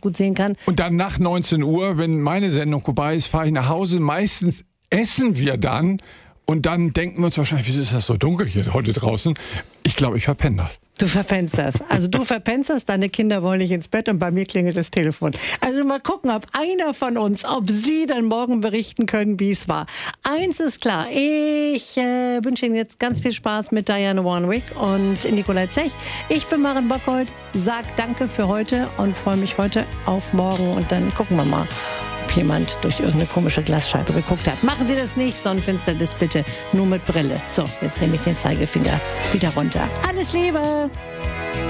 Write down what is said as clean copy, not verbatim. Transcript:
gut sehen kann. Und dann nach 19 Uhr, wenn meine Sendung vorbei ist, fahre ich nach Hause. Meistens essen wir dann. Und dann denken wir uns wahrscheinlich, wieso ist das so dunkel hier heute draußen? Ich glaube, ich verpenne das. Du verpennst das. Also du verpennst das, deine Kinder wollen nicht ins Bett und bei mir klingelt das Telefon. Also mal gucken, ob einer von uns, ob Sie dann morgen berichten können, wie es war. Eins ist klar, ich wünsche Ihnen jetzt ganz viel Spaß mit Diana Warwick und Nikolai Zech. Ich bin Maren Bockhold, sag danke für heute und freue mich heute auf morgen. Und dann gucken wir mal, ob jemand durch irgendeine komische Glasscheibe geguckt hat. Machen Sie das nicht, Sonnenfinsternis bitte nur mit Brille. So, jetzt nehme ich den Zeigefinger wieder runter. Alles Liebe!